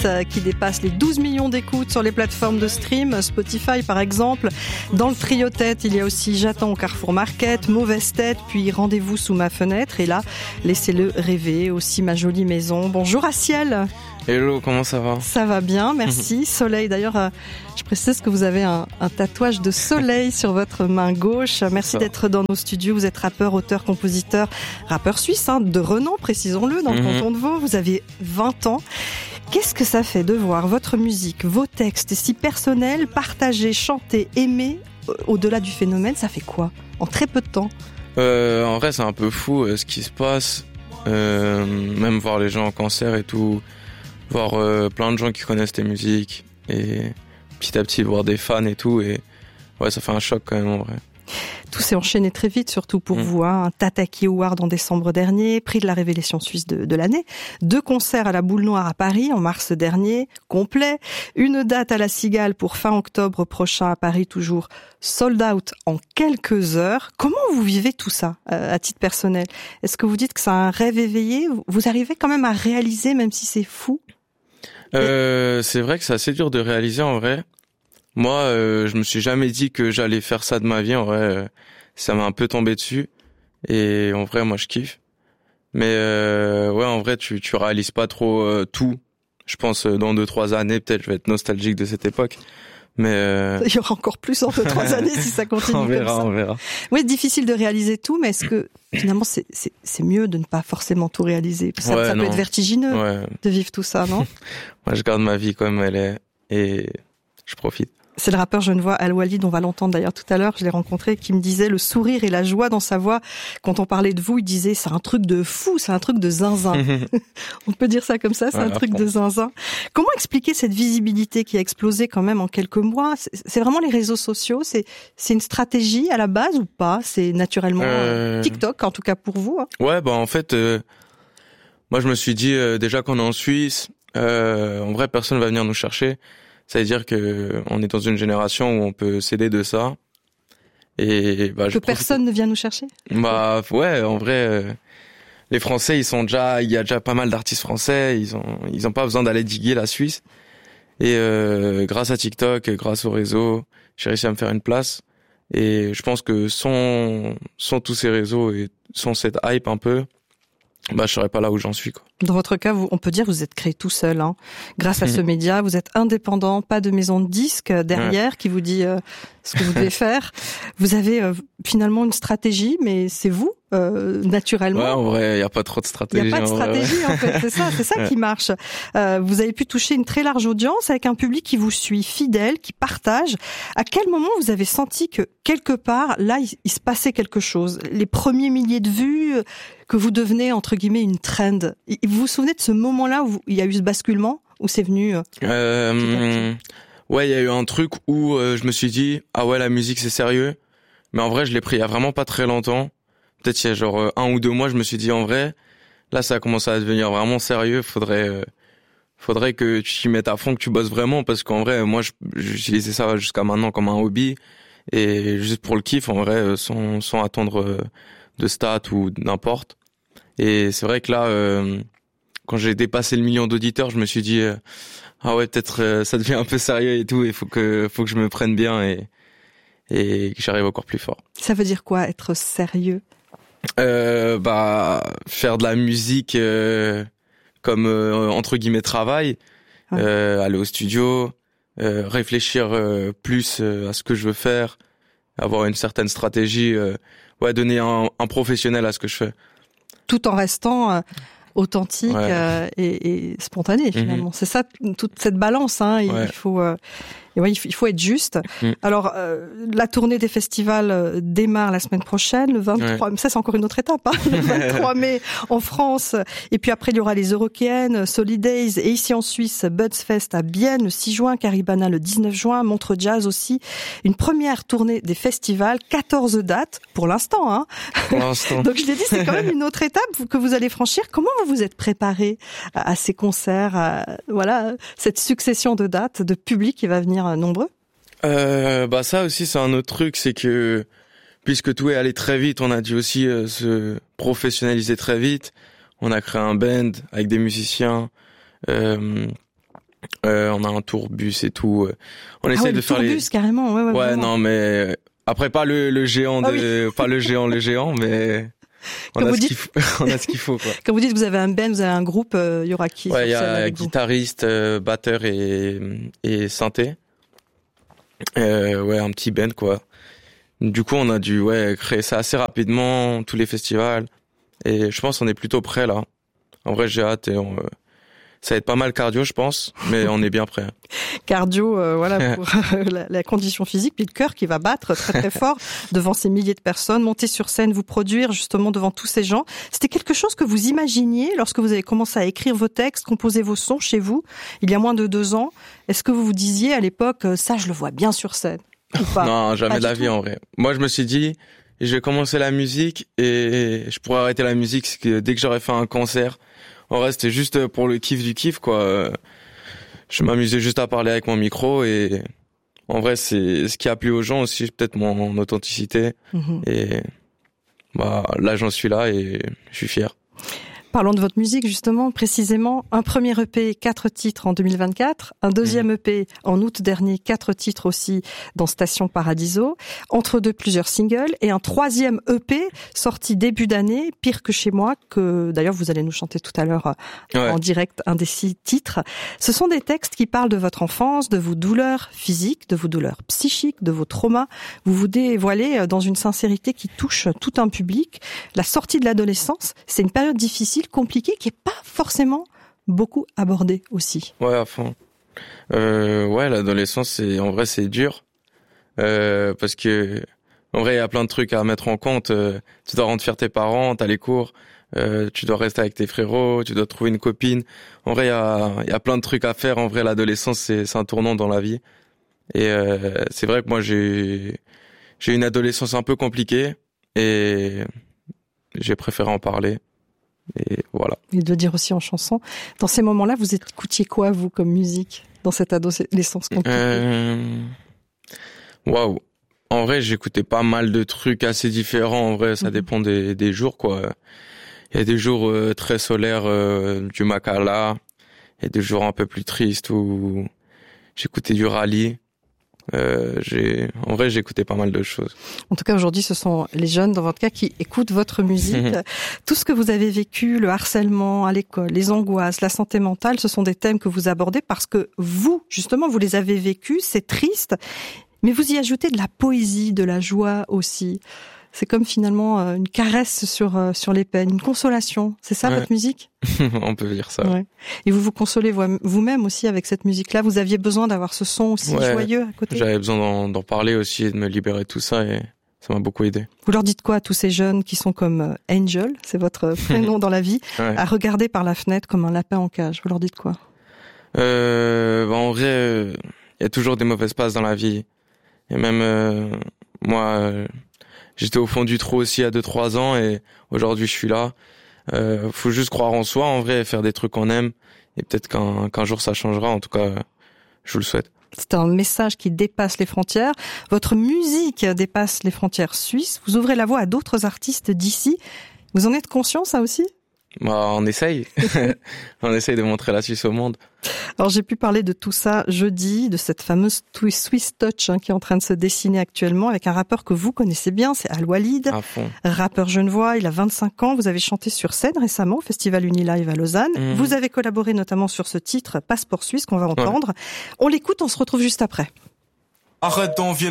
qui dépasse les 12 millions d'écoutes sur les plateformes de stream, Spotify par exemple. Dans le trio tête, il y a aussi J'attends au Carrefour Market, Mauvaise tête, puis Rendez-vous sous ma fenêtre. Et là, Laissez-le rêver, aussi Ma jolie maison. Bonjour Aciel. Hello, comment ça va ? Ça va bien, merci. Soleil, d'ailleurs, je précise que vous avez un tatouage de soleil sur votre main gauche. Merci d'être dans nos studios. Vous êtes rappeur, auteur, compositeur, rappeur suisse, de renom, précisons-le, dans le canton de Vaud. Vous avez 20 ans. Qu'est-ce que ça fait de voir votre musique, vos textes si personnels, partagés, chantés, aimés au-delà du phénomène? Ça fait quoi en très peu de temps? En vrai, c'est un peu fou ce qui se passe. Même voir les gens en concert et tout. Voir plein de gens qui connaissent tes musiques. Et petit à petit, voir des fans et tout. Et ouais, ça fait un choc quand même en vrai. Tout s'est enchaîné très vite, surtout pour vous. Un Tataki Award en décembre dernier, prix de la révélation suisse de l'année. 2 concerts à la Boule Noire à Paris en mars dernier, complet. Une date à la Cigale pour fin octobre prochain à Paris, toujours sold out en quelques heures. Comment vous vivez tout ça à titre personnel? Est-ce que vous dites que c'est un rêve éveillé? Vous arrivez quand même à réaliser, même si c'est fou? C'est vrai que c'est assez dur de réaliser en vrai. Moi, je me suis jamais dit que j'allais faire ça de ma vie. En vrai, ça m'a un peu tombé dessus. Et en vrai, moi, je kiffe. Mais ouais, en vrai, tu réalises pas trop tout. Je pense dans 2-3 années, peut-être, je vais être nostalgique de cette époque. Mais il y aura encore plus en 2-3 années si ça continue comme ça. On verra. Oui, difficile de réaliser tout, mais est-ce que finalement c'est mieux de ne pas forcément tout réaliser? Ça peut être vertigineux de vivre tout ça, non? Moi, je garde ma vie comme elle est et je profite. C'est le rappeur genevois Al-Walid, on va l'entendre d'ailleurs tout à l'heure, je l'ai rencontré, qui me disait le sourire et la joie dans sa voix. Quand on parlait de vous, il disait c'est un truc de fou, c'est un truc de zinzin. On peut dire ça comme ça, c'est un truc de zinzin. Comment expliquer cette visibilité qui a explosé quand même en quelques mois? C'est vraiment les réseaux sociaux? C'est une stratégie à la base ou pas? C'est naturellement TikTok, en tout cas pour vous. Ouais, en fait, moi je me suis dit déjà qu'on est en Suisse, en vrai personne va venir nous chercher. Ça veut dire que on est dans une génération où on peut s'aider de ça. Et que personne ne vient nous chercher. Ouais, en vrai, les Français, il y a déjà pas mal d'artistes français. Ils ont pas besoin d'aller diguer la Suisse. Et grâce à TikTok, grâce au réseau, j'ai réussi à me faire une place. Et je pense que sans tous ces réseaux et sans cette hype un peu, je serais pas là où j'en suis, quoi. Dans votre cas, on peut dire que vous êtes créé tout seul, grâce à ce média. Vous êtes indépendant, pas de maison de disques derrière qui vous dit ce que vous devez faire. Vous avez finalement une stratégie, mais c'est vous, naturellement. Ouais, en vrai, il y a pas trop de stratégie. Il y a pas de stratégie, en fait. C'est ça qui marche. Vous avez pu toucher une très large audience avec un public qui vous suit, fidèle, qui partage. À quel moment vous avez senti que quelque part, là, il se passait quelque chose? Les premiers milliers de vues, que vous devenez entre guillemets une trend. Vous vous souvenez de ce moment-là où il y a eu ce basculement, où c'est venu Ouais, il y a eu un truc où je me suis dit ah ouais, la musique c'est sérieux. Mais en vrai, je l'ai pris il y a vraiment pas très longtemps. Peut-être il y a genre 1 ou 2 mois, je me suis dit en vrai, là ça a commencé à devenir vraiment sérieux. Faudrait que tu t'y mettes à fond, que tu bosses vraiment, parce qu'en vrai, moi j'utilisais ça jusqu'à maintenant comme un hobby et juste pour le kiff, en vrai, sans attendre de stats ou n'importe. Et c'est vrai que là, quand j'ai dépassé le million d'auditeurs, je me suis dit ah ouais, peut-être ça devient un peu sérieux et tout, il faut que je me prenne bien et que j'arrive encore plus fort. Ça veut dire quoi, être sérieux? Faire de la musique comme entre guillemets travail, aller au studio, réfléchir plus à ce que je veux faire, avoir une certaine stratégie, donner un professionnel à ce que je fais. Tout en restant authentique et spontané finalement. C'est ça, toute cette balance. Il faut être juste. Alors, la tournée des festivals démarre la semaine prochaine, le 23. Ça, c'est encore une autre étape. Le 23 mai en France. Et puis après, il y aura les Eurokéennes, Solidays, et ici en Suisse, Budsfest à Bienne le 6 juin, Caribana le 19 juin, Montreux Jazz aussi. Une première tournée des festivals, 14 dates pour l'instant. Pour l'instant. Donc je l'ai dit, c'est quand même une autre étape que vous allez franchir. Comment vous vous êtes préparé à ces concerts, cette succession de dates, de public qui va venir nombreux? Ça aussi c'est un autre truc, c'est que puisque tout est allé très vite, on a dû aussi se professionnaliser très vite. On a créé un band avec des musiciens, On a un tourbus et tout. On essaie de faire tourbus, carrément. Ouais, vraiment. Non, mais après pas le géant pas le géant, mais on a ce qu'il faut, quoi. Quand vous dites que vous avez un band, vous avez un groupe, il y aura qui? Ouais, il y a guitariste, batteur et synthé. Un petit band, quoi. Du coup, on a dû créer ça assez rapidement, tous les festivals. Et je pense qu'on est plutôt prêt là. En vrai, j'ai hâte et ça va être pas mal cardio, je pense, mais on est bien prêt. Cardio, pour la condition physique, puis le cœur qui va battre très très fort devant ces milliers de personnes, monter sur scène, vous produire justement devant tous ces gens. C'était quelque chose que vous imaginiez lorsque vous avez commencé à écrire vos textes, composer vos sons chez vous, il y a moins de 2 ans. Est-ce que vous vous disiez à l'époque, ça je le vois bien sur scène ou pas? Non, jamais de la vie en vrai. Moi, je me suis dit, je vais commencer la musique et je pourrais arrêter la musique dès que j'aurais fait un concert. En vrai, c'était juste pour le kiff du kiff, quoi. Je m'amusais juste à parler avec mon micro et en vrai, c'est ce qui a plu aux gens aussi, peut-être mon authenticité. Et là, j'en suis là et je suis fier. Parlons de votre musique, justement, précisément. Un premier EP, 4 titres en 2024. Un deuxième EP en août dernier, 4 titres aussi dans Station Paradiso. Entre deux, plusieurs singles. Et un troisième EP sorti début d'année, Pire que chez moi, que d'ailleurs vous allez nous chanter tout à l'heure en direct, un des 6 titres. Ce sont des textes qui parlent de votre enfance, de vos douleurs physiques, de vos douleurs psychiques, de vos traumas. Vous vous dévoilez dans une sincérité qui touche tout un public. La sortie de l'adolescence, c'est une période difficile, compliqué, qui est pas forcément beaucoup abordé aussi. Ouais, à fond. L'adolescence, c'est dur. Parce que, en vrai, il y a plein de trucs à mettre en compte. Tu dois rendre fier tes parents, t'as les cours, tu dois rester avec tes frérots, tu dois trouver une copine. En vrai, il y a plein de trucs à faire. En vrai, l'adolescence, c'est un tournant dans la vie. Et, c'est vrai que moi, j'ai une adolescence un peu compliquée et j'ai préféré en parler. Et voilà. Et de le dire aussi en chanson. Dans ces moments-là, vous écoutiez quoi, vous, comme musique, dans cette adolescence compliquée? Waouh. En vrai, j'écoutais pas mal de trucs assez différents. En vrai, ça dépend des jours, quoi. Il y a des jours très solaires, du Makala. Il y a des jours un peu plus tristes où j'écoutais du rallye. En vrai, j'écoutais pas mal de choses. En tout cas, aujourd'hui, ce sont les jeunes, dans votre cas, qui écoutent votre musique. Tout ce que vous avez vécu, le harcèlement à l'école, les angoisses, la santé mentale, ce sont des thèmes que vous abordez parce que vous, justement, vous les avez vécus, c'est triste, mais vous y ajoutez de la poésie, de la joie aussi. C'est comme finalement une caresse sur les peines, une consolation. C'est ça votre musique? On peut dire ça. Ouais. Et vous vous consolez vous-même aussi avec cette musique-là. Vous aviez besoin d'avoir ce son aussi joyeux à côté. J'avais besoin d'en parler aussi et de me libérer de tout ça et ça m'a beaucoup aidé. Vous leur dites quoi à tous ces jeunes qui sont comme Angel, c'est votre prénom dans la vie, à regarder par la fenêtre comme un lapin en cage? Vous leur dites quoi? En vrai, il y a toujours des mauvaises passes dans la vie. Et même moi... J'étais au fond du trou aussi à 2-3 ans et aujourd'hui je suis là. Faut juste croire en soi en vrai et faire des trucs qu'on aime et peut-être qu'un jour ça changera. En tout cas, je vous le souhaite. C'est un message qui dépasse les frontières. Votre musique dépasse les frontières suisses. Vous ouvrez la voie à d'autres artistes d'ici. Vous en êtes conscient, ça aussi? On essaye. On essaye de montrer la Suisse au monde. Alors j'ai pu parler de tout ça jeudi, de cette fameuse Swiss Touch qui est en train de se dessiner actuellement avec un rappeur que vous connaissez bien, c'est Al Walid, rappeur genevois, il a 25 ans, vous avez chanté sur scène récemment au Festival Unilive à Lausanne, vous avez collaboré notamment sur ce titre Passeport Suisse qu'on va entendre. On l'écoute, on se retrouve juste après. Arrête d'envier